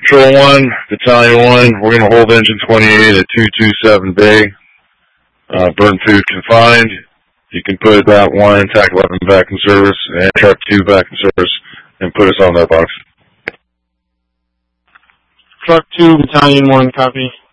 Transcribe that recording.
Patrol 1, Battalion 1, we're going to hold engine 28 at 227 Bay. Burn food confined. You can put that 1 and TAC 11 back in service and Truck 2 back in service and put us on that box. Truck 2, Battalion 1, copy.